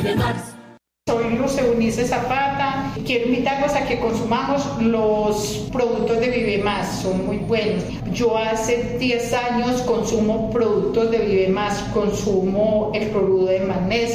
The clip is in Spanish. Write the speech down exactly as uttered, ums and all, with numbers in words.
Vive Más. Soy Luz Eunice Zapata. Quiero invitarlos a que consumamos los productos de Vive Más, son muy buenos. Yo hace diez años consumo productos de Vive Más, consumo el cloruro de magnesio,